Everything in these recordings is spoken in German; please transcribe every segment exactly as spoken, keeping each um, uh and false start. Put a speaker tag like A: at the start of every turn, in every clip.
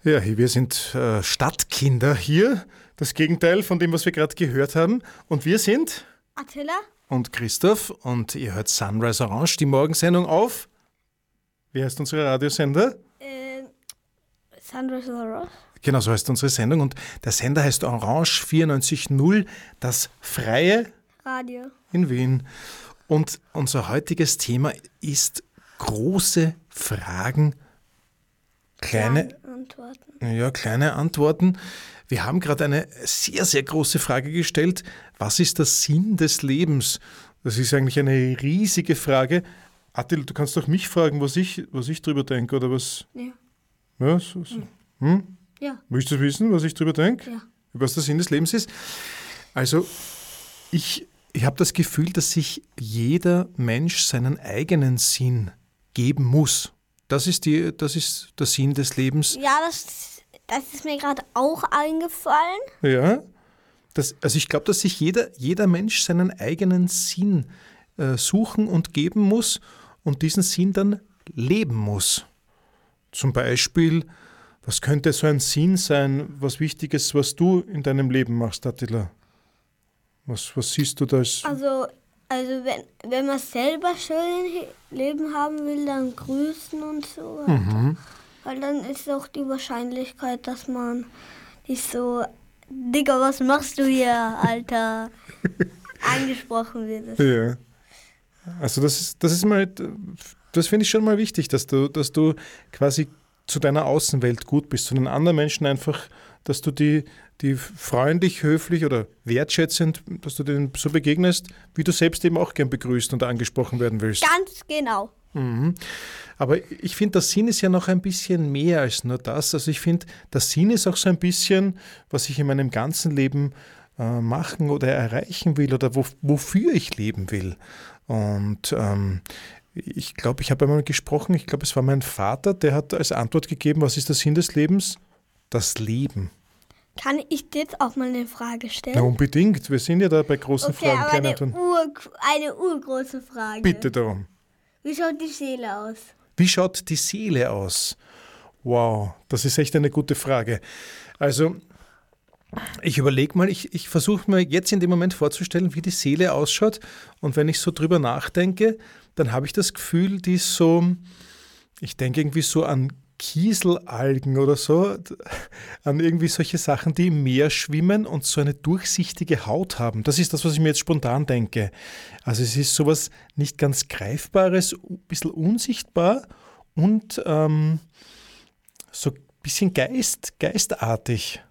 A: Ja, wir sind äh, Stadtkinder hier, das Gegenteil von dem, was wir gerade gehört haben. Und wir sind
B: Attila
A: und Christoph und ihr hört Sunrise Orange, die Morgensendung auf. Wie heißt unsere Radiosender?
B: äh, Sunrise Orange.
A: Genau, so heißt unsere Sendung. Und der Sender heißt Orange vierundneunzig null, das freie
B: Radio.
A: in Wien. Und unser heutiges Thema ist große Fragen, kleine
B: Antworten.
A: Ja, kleine Antworten. Wir haben gerade eine sehr, sehr große Frage gestellt. Was ist der Sinn des Lebens? Das ist eigentlich eine riesige Frage. Attila, du kannst doch mich fragen, was ich, was ich drüber denke, oder was?
B: Ja.
A: Ja, so, so. Hm?
B: Ja.
A: Willst du wissen, was ich drüber denke?
B: Ja.
A: Was der Sinn des Lebens ist? Also, ich, ich habe das Gefühl, dass sich jeder Mensch seinen eigenen Sinn geben muss. Das ist, die, das ist der Sinn des Lebens.
B: Ja, das, das ist mir gerade auch eingefallen.
A: Ja, das, also ich glaube, dass sich jeder, jeder Mensch seinen eigenen Sinn äh, suchen und geben muss und diesen Sinn dann leben muss. Zum Beispiel, was könnte so ein Sinn sein, was Wichtiges, was du in deinem Leben machst, Attila? Was, was siehst du da als...
B: Also, also wenn, wenn man selber schön Leben haben will, dann grüßen und so.
A: Mhm.
B: Weil dann ist auch die Wahrscheinlichkeit, dass man nicht so, Digga, was machst du hier, Alter, angesprochen wird.
A: Ja. Also das ist, das ist mal, das finde ich schon mal wichtig, dass du, dass du quasi zu deiner Außenwelt gut bist, zu den anderen Menschen einfach, dass du die, die freundlich, höflich oder wertschätzend, dass du denen so begegnest, wie du selbst eben auch gern begrüßt und angesprochen werden willst.
B: Ganz genau.
A: Mhm. Aber ich finde, der Sinn ist ja noch ein bisschen mehr als nur das. Also ich finde, der Sinn ist auch so ein bisschen, was ich in meinem ganzen Leben äh, machen oder erreichen will oder wo, wofür ich leben will. Und ähm, ich glaube, ich habe einmal gesprochen, ich glaube, es war mein Vater, der hat als Antwort gegeben, was ist der Sinn des Lebens? Das Leben.
B: Kann ich dir jetzt auch mal eine Frage stellen?
A: Na unbedingt, wir sind ja da bei großen
B: Okay,
A: Fragen.
B: aber
A: Keine
B: eine,
A: Antworten.
B: Ur, eine urgroße Frage.
A: Bitte darum.
B: Wie schaut die Seele aus?
A: Wie schaut die Seele aus? Wow, das ist echt eine gute Frage. Also, ich überlege mal, ich, ich versuche mir jetzt in dem Moment vorzustellen, wie die Seele ausschaut. Und wenn ich so drüber nachdenke, dann habe ich das Gefühl, die ist so, ich denke irgendwie so an Kieselalgen oder so, an irgendwie solche Sachen, die im Meer schwimmen und so eine durchsichtige Haut haben. Das ist das, was ich mir jetzt spontan denke. Also es ist sowas nicht ganz Greifbares, ein bisschen unsichtbar und ähm, so ein bisschen Geist, geistartig.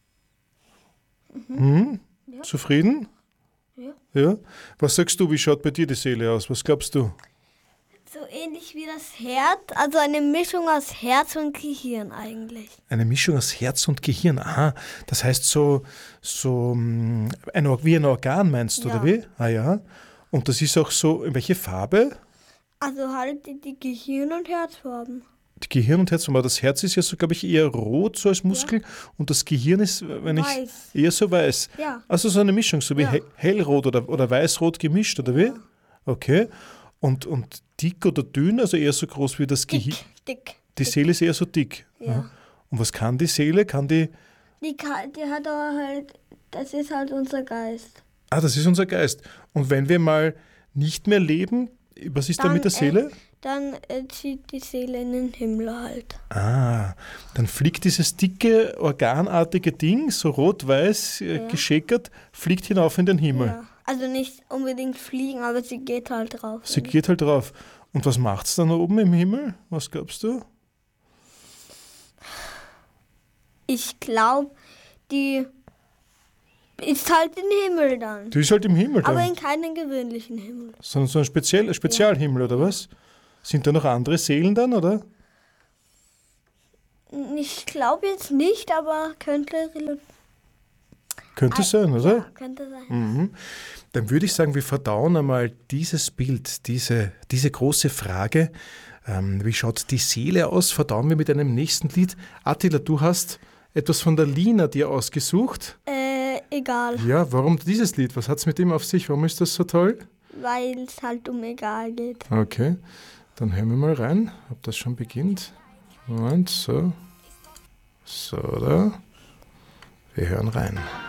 B: Mhm.
A: Hm?
B: Ja.
A: Zufrieden?
B: Ja.
A: Ja. Was sagst du, wie schaut bei dir die Seele aus? Was glaubst du?
B: So ähnlich wie das Herz, also eine Mischung aus Herz und Gehirn eigentlich.
A: Eine Mischung aus Herz und Gehirn. Aha, das heißt so, so ein, wie ein Organ meinst du,
B: Ja.
A: oder wie? Ah ja. Und das ist auch so, in welche Farbe?
B: Also halt die, die Gehirn- und Herzfarben.
A: Die Gehirn und Herz, aber das Herz ist ja so, glaube ich, eher rot so als Muskel und das Gehirn ist, wenn
B: Weiß.
A: ich, eher so weiß.
B: Ja.
A: Also so eine Mischung, so wie
B: Ja.
A: he- hellrot oder, oder weiß-rot gemischt, oder wie? Okay. Und, und dick oder dünn, also eher so groß wie das Gehirn.
B: Dick, dick.
A: Die Seele ist eher so dick.
B: Ja.
A: Und was kann die Seele? Kann die...
B: Die, kann, die hat aber halt, das ist halt unser Geist.
A: Ah, das ist unser Geist. Und wenn wir mal nicht mehr leben, was ist dann mit der Seele?
B: Äh, dann äh, zieht die Seele in den Himmel halt.
A: Ah, dann fliegt dieses dicke, organartige Ding, so rot-weiß äh,
B: Ja.
A: geschäkert, fliegt hinauf in den Himmel.
B: Ja. Also nicht unbedingt fliegen, aber sie geht halt drauf.
A: Sie geht halt drauf. Und was macht's dann oben im Himmel? Was glaubst du?
B: Ich glaube, die ist halt im Himmel dann.
A: Die ist halt im Himmel
B: Aber
A: dann.
B: in keinem gewöhnlichen Himmel.
A: Sondern so ein Speziell, Spezialhimmel, oder was? Sind da noch andere Seelen dann, oder?
B: Ich glaube jetzt nicht, aber könnte,
A: Könnte sein, oder?
B: ja, könnte sein.
A: Mhm. Dann würde ich sagen, wir verdauen einmal dieses Bild, diese, diese große Frage, ähm, wie schaut die Seele aus, verdauen wir mit einem nächsten Lied. Attila, du hast etwas von der Lina dir ausgesucht.
B: Äh, egal,
A: Ja, warum dieses Lied? Was hat es mit dem auf sich? Warum ist das so toll?
B: weil es halt um egal geht.
A: Okay, dann hören wir mal rein, ob das schon beginnt. Moment, so. So, oder? Wir hören rein.